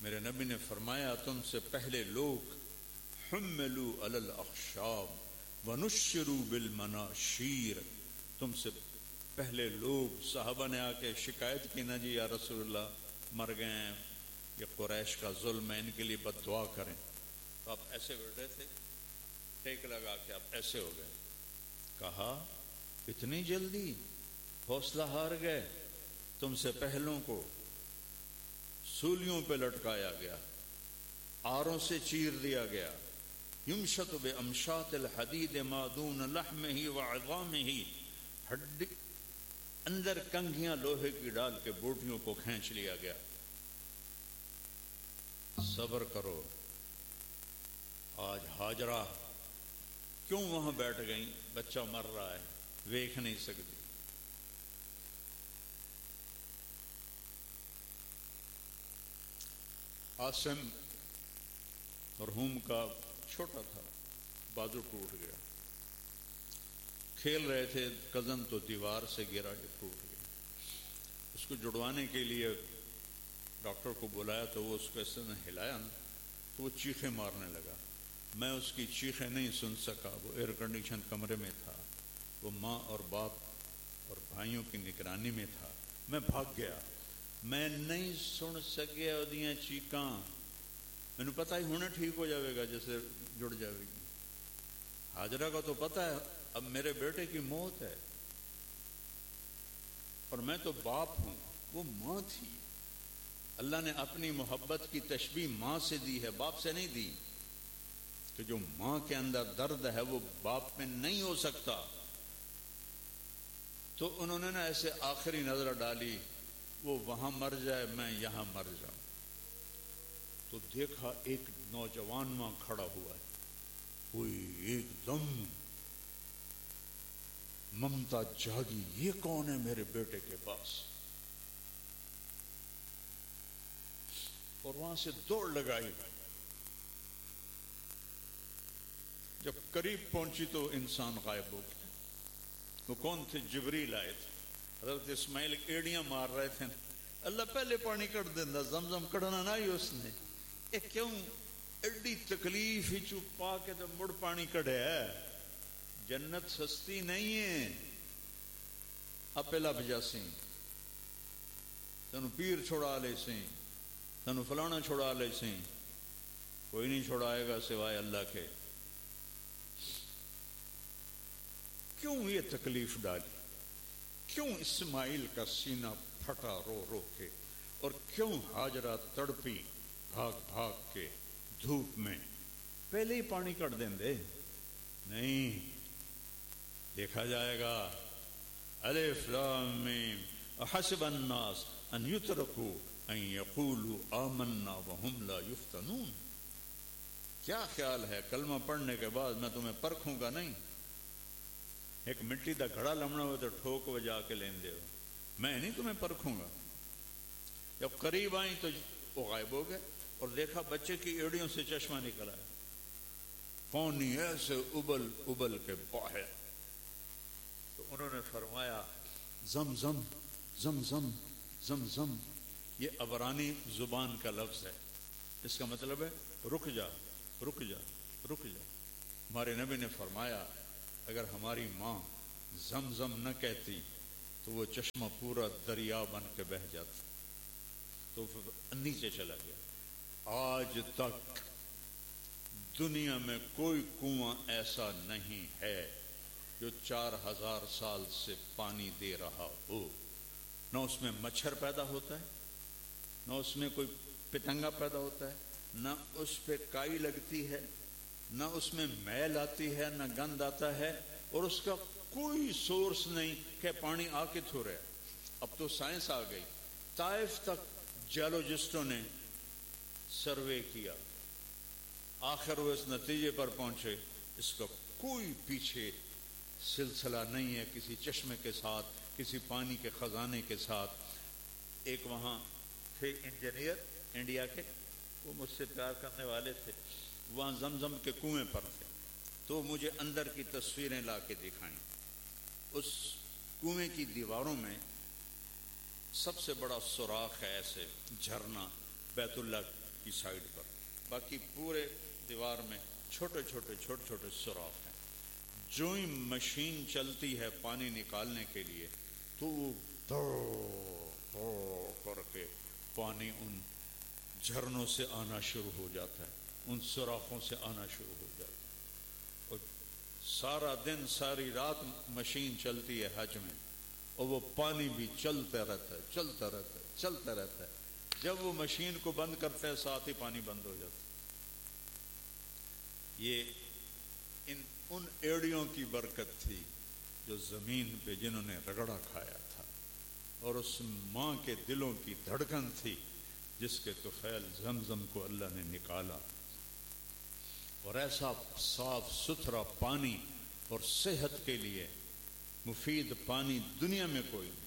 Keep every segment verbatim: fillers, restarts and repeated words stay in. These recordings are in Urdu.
میرے نبی نے فرمایا تم سے پہلے لوگ حملوا علی الاخشاب ونشروا بالمناشیر، تم سے پہلے لوگ صحابہ نے آ کے شکایت کی، نہ جی یا رسول اللہ مر گئے ہیں، یہ قریش کا ظلم ہے، ان کے لیے بد دعا کریں، تو آپ ایسے بیٹھے تھے ٹیک لگا کے آپ ایسے ہو گئے. کہا اتنی جلدی حوصلہ ہار گئے؟ تم سے پہلوں کو سولیوں پہ لٹکایا گیا، آروں سے چیر دیا گیا. یمشط بامشاط الحدید ما دون لحمہ وعظامہ، ہڈی اندر کنگھیاں لوہے کی ڈال کے بوٹیوں کو کھینچ لیا گیا. صبر کرو. آج ہاجرہ کیوں وہاں بیٹھ گئیں؟ بچہ مر رہا ہے، دیکھ نہیں سکتی. عاصم مرحوم کا چھوٹا تھا، بازو ٹوٹ گیا، کھیل رہے تھے، کزن تو دیوار سے گرا کے ٹوٹ گیا. اس کو جڑوانے کے لیے ڈاکٹر کو بلایا تو وہ اس کو ایسے نے ہلایا نا تو وہ چیخیں مارنے لگا. میں اس کی چیخیں نہیں سن سکا، وہ ایئر کنڈیشن کمرے میں تھا، وہ ماں اور باپ اور بھائیوں کی نگرانی میں تھا. میں بھاگ گیا، میں نہیں سن سکیا ادیاں چیکاں. مینوں پتہ ہی ہونا ٹھیک ہو جاوے گا جیسے جڑ جاوے گی. ہاجرہ کا تو پتہ ہے اب میرے بیٹے کی موت ہے، اور میں تو باپ ہوں، وہ ماں تھی. اللہ نے اپنی محبت کی تشبیہ ماں سے دی ہے، باپ سے نہیں دی. کہ جو ماں کے اندر درد ہے وہ باپ میں نہیں ہو سکتا. تو انہوں نے نا ایسے آخری نظر ڈالی، وہ وہاں مر جائے میں یہاں مر جاؤں. تو دیکھا ایک نوجوان وہاں کھڑا ہوا ہے، کوئی ایک دم ممتا جاگی، یہ کون ہے میرے بیٹے کے پاس؟ اور وہاں سے دوڑ لگائی. جب قریب پہنچی تو انسان غائب ہو گیا. وہ کون تھے؟ جبریل آئے تھے. حضرت اسماعیل ایڑیاں مار رہے تھے، اللہ پہلے پانی کٹ دینا، زمزم کڑنا نہ ہی اس نے. اے کیوں ایڈی تکلیف ہی چپ پا کے تو مڑ پانی کڑے ہے. جنت سستی نہیں ہے. آپ لب جاسی تینوں پیر چھوڑا لے سی، تینوں فلانا چھوڑا لے سی، کوئی نہیں چھوڑائے گا سوائے اللہ کے. کیوں یہ تکلیف ڈالی؟ کیوں اسماعیل کا سینہ پھٹا رو رو کے؟ اور کیوں ہاجرہ تڑپی بھاگ بھاگ کے دھوپ میں؟ پہلے ہی پانی کٹ دیں دے. نہیں، دیکھا جائے گا. الف لام میم احسب الناس ان یترکوا ان یقولوا آمنا وهم لا یفتنون. کیا خیال ہے کلمہ پڑھنے کے بعد میں تمہیں پرکھوں گا نہیں؟ ایک مٹی دا گھڑا لمنا ہو تو ٹھوک بجا کے لین دے ہو، میں نہیں تمہیں پرکھوں گا. جب قریب آئیں تو وہ غائب ہو گئے، اور دیکھا بچے کی ایڑیوں سے چشمہ نکل آیا، پانی ایسے ابل ابل کے باہر. تو انہوں نے فرمایا زم زم زم زم زم زم. یہ عبرانی زبان کا لفظ ہے، اس کا مطلب ہے رک جا رک جا رک جا. ہمارے نبی نے فرمایا اگر ہماری ماں زم زم نہ کہتی تو وہ چشمہ پورا دریا بن کے بہہ جاتا. تو نیچے چلا گیا. آج تک دنیا میں کوئی کنواں ایسا نہیں ہے جو چار ہزار سال سے پانی دے رہا ہو. نہ اس میں مچھر پیدا ہوتا ہے، نہ اس میں کوئی پتنگا پیدا ہوتا ہے، نہ اس پہ کائی لگتی ہے، نہ اس میں میل آتی ہے، نہ گند آتا ہے، اور اس کا کوئی سورس نہیں کہ پانی آ کے تھو رہا ہے. اب تو سائنس آ گئی. طائف تک جیولوجسٹوں نے سروے کیا، آخر وہ اس نتیجے پر پہنچے اس کا کوئی پیچھے سلسلہ نہیں ہے کسی چشمے کے ساتھ، کسی پانی کے خزانے کے ساتھ. ایک وہاں تھے انجینئر انڈیا کے، وہ مجھ سے پیار کرنے والے تھے، وہاں زمزم کے کنویں پر تھے، تو مجھے اندر کی تصویریں لا کے دکھائیں. اس کنویں کی دیواروں میں سب سے بڑا سوراخ ہے، ایسے جھرنا بیت اللہ کی سائڈ پر، باقی پورے دیوار میں چھوٹے چھوٹے چھوٹے چھوٹے سوراخ ہیں. جو ہی مشین چلتی ہے پانی نکالنے کے لیے تو وہ دو دو کر کے پانی ان جھرنوں سے آنا شروع ہو جاتا ہے، ان سوراخوں سے آنا شروع ہو جاتا ہے. اور سارا دن ساری رات مشین چلتی ہے حج میں، اور وہ پانی بھی چلتا رہتا ہے چلتا رہتا ہے چلتا رہتا ہے. جب وہ مشین کو بند کرتے ہیں ساتھ ہی پانی بند ہو جاتا ہے. یہ ان ان ایڑیوں کی برکت تھی جو زمین پہ جنہوں نے رگڑا کھایا تھا، اور اس ماں کے دلوں کی دھڑکن تھی جس کے طفیل زمزم کو اللہ نے نکالا. اور ایسا صاف ستھرا پانی اور صحت کے لیے مفید پانی دنیا میں کوئی نہیں.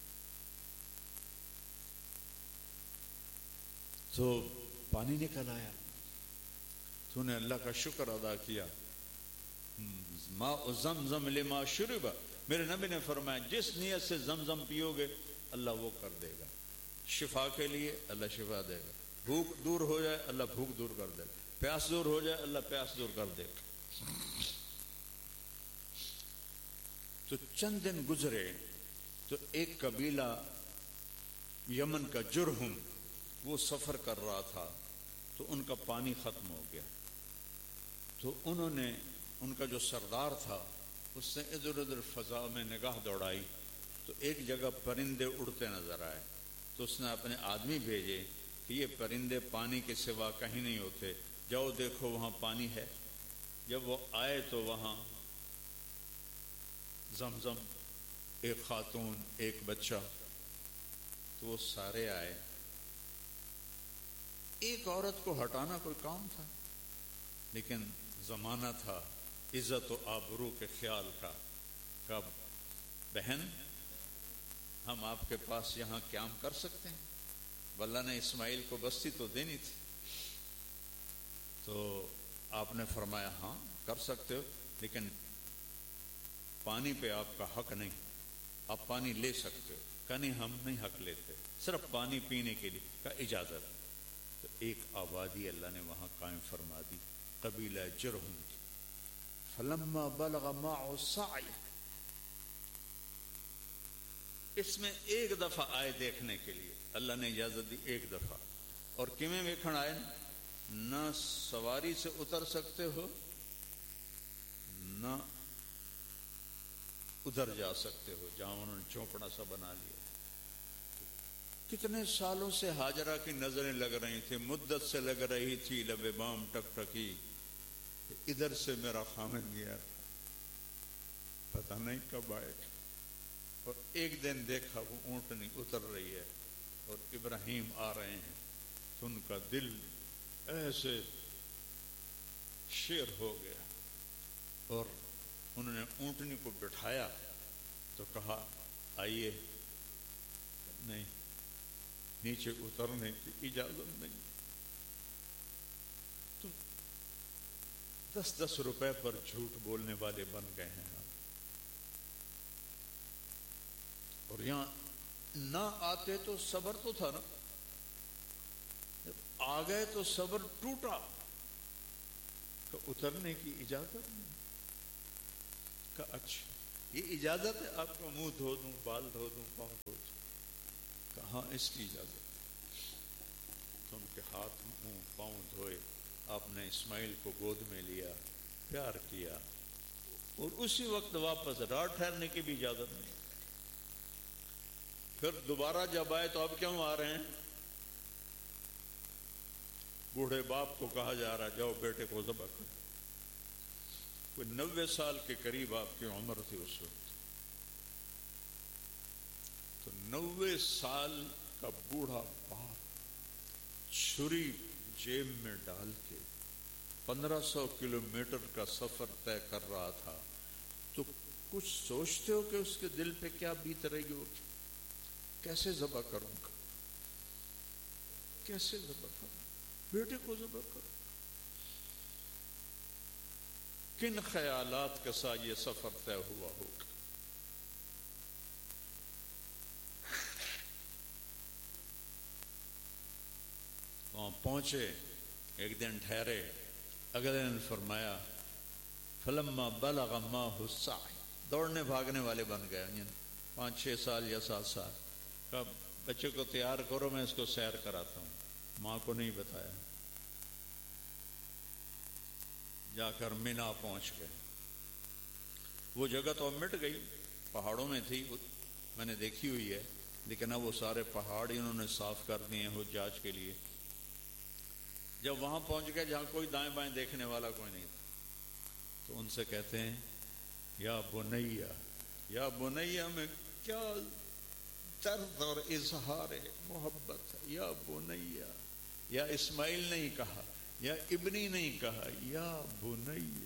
تو پانی نکل آیا، تو نے اللہ کا شکر ادا کیا. ماء زمزم لما شرب، میرے نبی نے فرمایا جس نیت سے زمزم پیو گے اللہ وہ کر دے گا. شفا کے لیے اللہ شفا دے گا، بھوک دور ہو جائے اللہ بھوک دور کر دے گا، پیاس دور ہو جائے اللہ پیاس دور کر دے گا. تو چند دن گزرے تو ایک قبیلہ یمن کا جرہم وہ سفر کر رہا تھا، تو ان کا پانی ختم ہو گیا. تو انہوں نے ان کا جو سردار تھا اس نے ادھر ادھر فضا میں نگاہ دوڑائی تو ایک جگہ پرندے اڑتے نظر آئے. تو اس نے اپنے آدمی بھیجے کہ یہ پرندے پانی کے سوا کہیں نہیں ہوتے، جاؤ دیکھو وہاں پانی ہے. جب وہ آئے تو وہاں زمزم، ایک خاتون، ایک بچہ، تو وہ سارے آئے. ایک عورت کو ہٹانا کوئی کام تھا، لیکن زمانہ تھا عزت و آبرو کے خیال کا. کب بہن ہم آپ کے پاس یہاں قیام کر سکتے ہیں؟ واللہ نے اسماعیل کو بستی تو دینی تھی. تو آپ نے فرمایا ہاں کر سکتے ہو، لیکن پانی پہ آپ کا حق نہیں، آپ پانی لے سکتے ہو. کہا نہیں ہم نہیں حق لیتے، صرف پانی پینے کے لیے. کہا اجازت. تو ایک آبادی اللہ نے وہاں قائم فرما دی، قبیلہ جرہم کی. فلما بلغ معه السعی، اس میں ایک دفعہ آئے دیکھنے کے لیے اللہ نے اجازت دی، ایک دفعہ. اور کیویں ویکھن آئے، نہ سواری سے اتر سکتے ہو نہ ادھر جا سکتے ہو جہاں انہوں نے چوپڑا سا بنا لیا. کتنے سالوں سے ہاجرہ کی نظریں لگ رہی تھی، مدت سے لگ رہی تھی، لب بام ٹک ٹکی. ادھر سے میرا خامن گیا، پتہ نہیں کب آئے گا. اور ایک دن دیکھا وہ اونٹنی اتر رہی ہے اور ابراہیم آ رہے ہیں، تو ان کا دل ایسے شیر ہو گیا. اور انہوں نے اونٹنی کو بٹھایا تو کہا آئیے. نہیں، نیچے اترنے کی اجازت نہیں. تو دس دس روپے پر جھوٹ بولنے والے بن گئے ہیں. اور یہاں نہ آتے تو صبر تو تھا نا، جب آ گئے تو صبر ٹوٹا. کہ اترنے کی اجازت نہیں. کہ اچھا یہ اجازت ہے آپ کا منہ دھو دوں، بال دھو دوں، پاؤں دھو دوں؟ کہاں اس کی اجازت. تو ان کے ہاتھ منہ پاؤں دھوئے، آپ نے اسماعیل کو گود میں لیا، پیار کیا، اور اسی وقت واپس رات ٹھہرنے کی بھی اجازت نہیں. پھر دوبارہ جب آئے تو اب کیوں آ رہے ہیں؟ بوڑھے باپ کو کہا جا رہا جاؤ بیٹے کو ذبح کرو. کوئی نوے سال کے قریب آپ کی عمر تھی اس وقت. تو نوے سال کا بوڑھا باپ چھری جیب میں ڈال کے پندرہ سو کلو میٹر کا سفر طے کر رہا تھا. تو کچھ سوچتے ہو کہ اس کے دل پہ کیا بیت رہی ہوگی؟ کیسے ذبح کروں گا، کیسے ذبح کروں، بیٹے کو ذبح کروں؟ کن خیالات کے ساتھ یہ سفر طے ہوا ہوگا؟ وہاں پہنچے، ایک دن ٹھہرے، اگلے دن فرمایا فلما بلغ ماہ السعی، دوڑنے بھاگنے والے بن گئے، یعنی پانچ چھ سال یا سات سال کا بچے کو تیار کرو، میں اس کو سیر کراتا ہوں، ماں کو نہیں بتایا، جا کر مینا پہنچ گئے۔ وہ جگہ تو اب مٹ گئی، پہاڑوں میں تھی، میں نے دیکھی ہوئی ہے، لیکن اب وہ سارے پہاڑ انہوں نے صاف کر دیے ہیں حجاج کے لیے۔ جب وہاں پہنچ گئے جہاں کوئی دائیں بائیں دیکھنے والا کوئی نہیں تھا، تو ان سے کہتے ہیں یا بنیا، یا بنیا میں کیا درد اور اظہار محبت ہے، یا بنیا، یا اسماعیل نہیں کہا، یا ابنی نہیں کہا، یا بنیا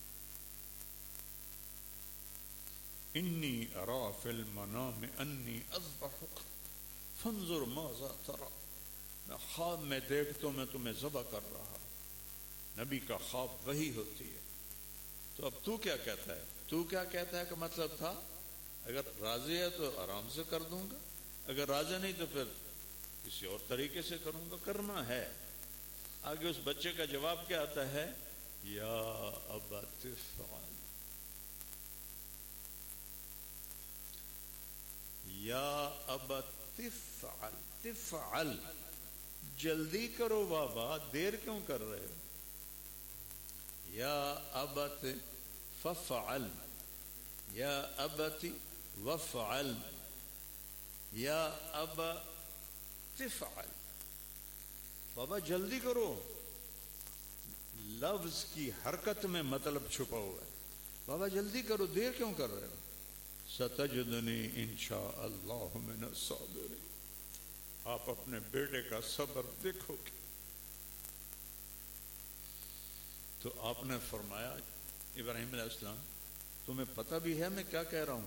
انی ارا فی المنام انی اذبحک فانظر ماذا تری، میں خواب میں دیکھتا ہوں میں تمہیں ذبح کر رہا۔ نبی کا خواب وہی ہوتی ہے۔ تو اب تو کیا کہتا ہے؟ تو کیا کہتا ہے کہ مطلب تھا اگر راضی ہے تو آرام سے کر دوں گا، اگر راضی نہیں تو پھر کسی اور طریقے سے کروں گا، کرنا ہے۔ آگے اس بچے کا جواب کیا آتا ہے؟ یا ابت افعل، یا ابت افعل، تفعل، جلدی کرو بابا، دیر کیوں کر رہے ہو؟ یا ابت ففعل، یا ابت وفعل، یا ابا تفعل، بابا جلدی کرو۔ لفظ کی حرکت میں مطلب چھپا ہوا ہے، بابا جلدی کرو، دیر کیوں کر رہے ہو؟ ستجدنی انشاء اللہ من الصابرین، آپ اپنے بیٹے کا صبر دیکھو گے۔ تو آپ نے فرمایا ابراہیم علیہ السلام تمہیں پتہ بھی ہے میں کیا کہہ رہا ہوں؟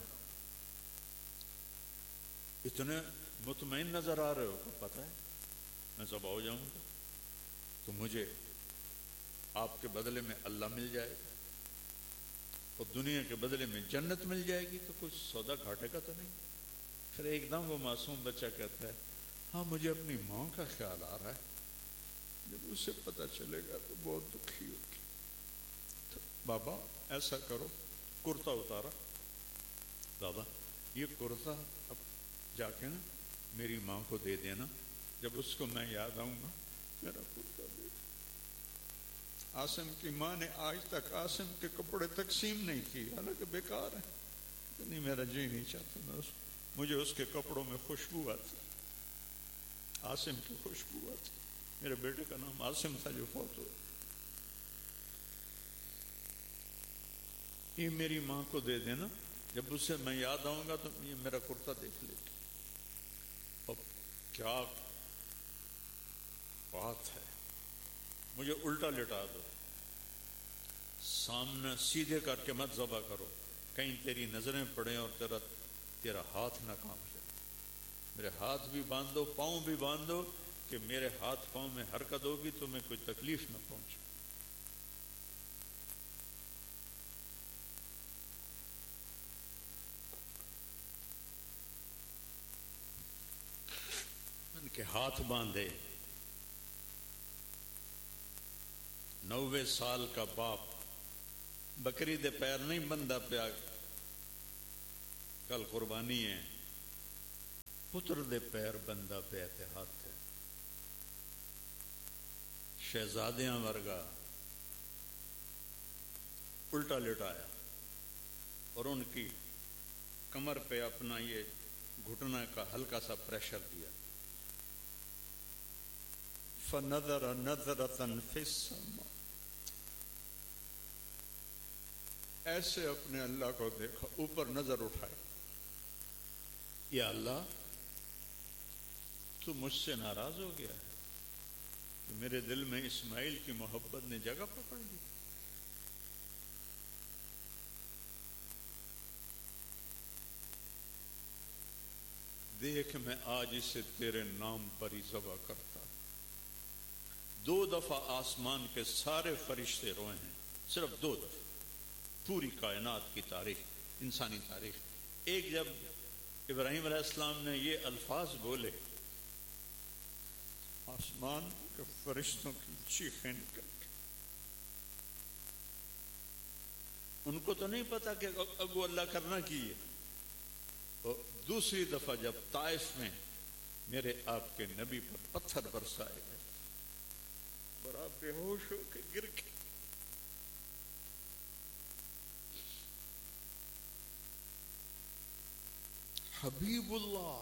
اتنے مطمئن نظر آ رہے ہو کہ پتہ ہے میں ذبح ہو جاؤں گا تو مجھے آپ کے بدلے میں اللہ مل جائے گا اور دنیا کے بدلے میں جنت مل جائے گی، تو کچھ سودا گھاٹے کا تو نہیں۔ پھر ایک دم وہ معصوم بچہ کہتا ہے ہاں مجھے اپنی ماں کا خیال آ رہا ہے، جب اسے پتہ چلے گا تو بہت دکھی ہوگی۔ تو بابا ایسا کرو، کرتا اتارا، بابا یہ کرتا اب جا کے نا میری ماں کو دے دینا، جب اس کو میں یاد آؤں گا میرا کرتا دے دے۔ عاصم کی ماں نے آج تک عاصم کے کپڑے تقسیم نہیں کی، حالانکہ بیکار ہے، نہیں میرا جی نہیں چاہتا، میں اس مجھے اس کے کپڑوں میں خوشبو آتی، عاصم کی خوشبو آتی۔ میرے بیٹے کا نام عاصم تھا جو فوت ہوا، یہ میری ماں کو دے دینا، جب اس سے میں یاد آؤں گا تو یہ میرا کرتا دیکھ لے گی۔ اب کیا بات ہے، مجھے الٹا لٹا دو، سامنے سیدھے کر کے مت ذبح کرو، کہیں تیری نظریں پڑیں اور تیرا تیرا ہاتھ نہ کام جائے۔ میرے ہاتھ بھی باندھو، پاؤں بھی باندھو کہ میرے ہاتھ پاؤں میں حرکت ہوگی تو میں کوئی تکلیف نہ پہنچے۔ ان کے ہاتھ باندھے، نوے سال کا باپ بکری دے پیر نہیں بندہ پیا، کل قربانی ہے، پتر دے پیر بندہ پیا تے ہاتھ ہے، شہزادیاں ورگا الٹا لٹایا اور ان کی کمر پہ اپنا یہ گھٹنا کا ہلکا سا پریشر دیا۔ فنظر نظرة فی السماء، ایسے اپنے اللہ کو دیکھا، اوپر نظر اٹھائی، یا اللہ تو مجھ سے ناراض ہو گیا ہے کہ میرے دل میں اسماعیل کی محبت نے جگہ پکڑ لی۔ دیکھ میں آج اسے تیرے نام پر ہی ذبح کرتا۔ دو دفعہ آسمان کے سارے فرشتے روئے ہیں، صرف دو دفعہ پوری کائنات کی تاریخ، انسانی تاریخ۔ ایک جب ابراہیم علیہ السلام نے یہ الفاظ بولے آسمان کے فرشتوں کی چیخیں نکل کے، ان کو تو نہیں پتا کہ اگو اللہ کرنا کی ہے. اور دوسری دفعہ جب طائف میں میرے آپ کے نبی پر پتھر برسائے گئے اور آپ بے ہوش ہو کے گر کے، حبیب اللہ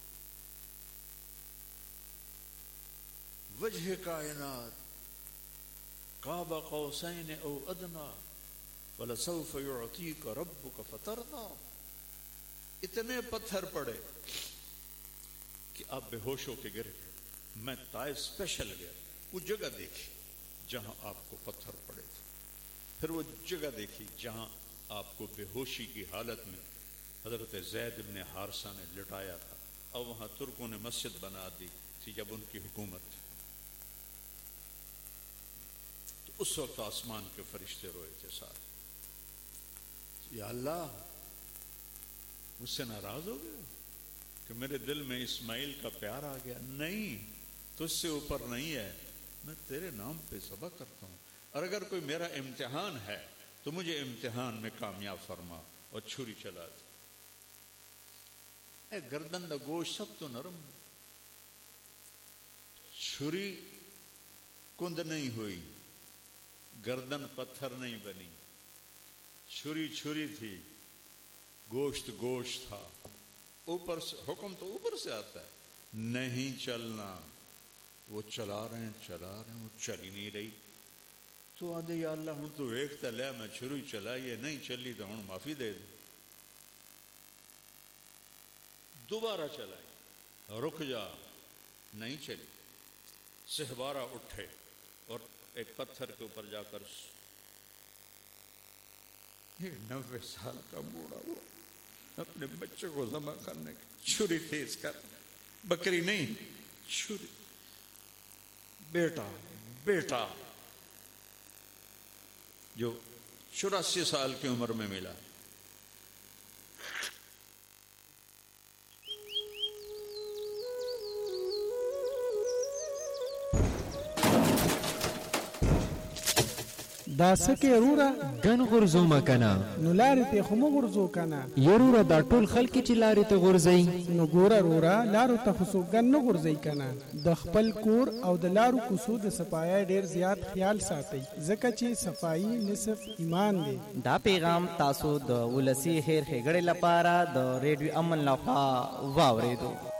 وجہ کائنات قاب قوسین او ادنا وَلَسَوْفَ يُعْطِيكَ رَبُّكَ فَتَرْضَىٰ. اتنے پتھر پڑے کہ آپ بے ہوش ہو کے گر گئے. میں طائف اسپیشل گیا، وہ جگہ دیکھی جہاں آپ کو پتھر پڑے تھے، پھر وہ جگہ دیکھی جہاں آپ کو بے ہوشی کی حالت میں حضرت زید بن حارثہ نے لٹایا تھا، اور وہاں ترکوں نے مسجد بنا دی تھی جب ان کی حکومت تھی. تو اس وقت آسمان کے فرشتے روئے تھے ساتھ، یا اللہ مجھ سے ناراض ہو گئے کہ میرے دل میں اسماعیل کا پیار آ گیا؟ نہیں، تجھ سے اوپر نہیں ہے، میں تیرے نام پہ ذبح کرتا ہوں، اور اگر کوئی میرا امتحان ہے تو مجھے امتحان میں کامیاب فرما. اور چھری چلا دی. اے گردن دا گوشت سب تو نرم، چھری کند نہیں ہوئی، گردن پتھر نہیں بنی، چھری چھری تھی، گوشت گوشت تھا. اوپر سے حکم تو اوپر سے آتا ہے، نہیں چلنا. وہ چلا رہے ہیں چلا رہے ہیں، وہ چل ہی نہیں رہی. تو آدھے یا اللہ ہوں تو ویکھتا لیا میں چھری چلائی ہے، نہیں چلی تو ہوں معافی دے دے. دوبارہ چلائی، رک جا، نہیں چلی. سہبارہ اٹھے اور ایک پتھر کے اوپر جا کر یہ نوے سال کا بوڑھا وہ اپنے بچے کو ذبح کرنے کی چھری تیز کر، بکری نہیں چھری. بیٹا بیٹا جو چوراسی سال کی عمر میں ملا. دا سکه رورا گن غرزو مکنا نو لارې ته خو مو غرزو کنه. یرورا دا ټول خلک چې لارې ته غورځي نو ګوره رورا لارو ته خو څوک ګن نه غورځوي کنه. د خپل کور او د لارو کوڅو د صفایۍ ډېر زیات خیال ساتئ، ځکه چې صفایي نصف ایمان دی. دا پیغام تاسو د ولسی هیر هګړې لپاره د ریډیو امن لخوا واورېدو.